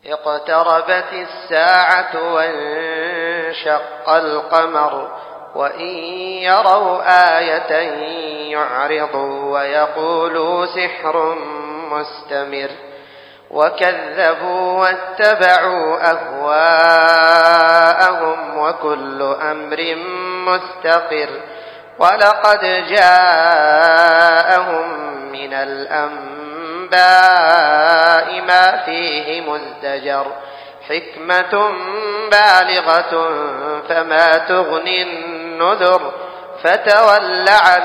اقتربت الساعة وانشق القمر وإن يروا آية يعرضوا ويقولوا سحر مستمر وكذبوا واتبعوا أهواءهم وكل أمر مستقر ولقد جاءهم من الأنباء ما فيه مزدجر حكمة بالغة فما تغني النذر فتول عنهم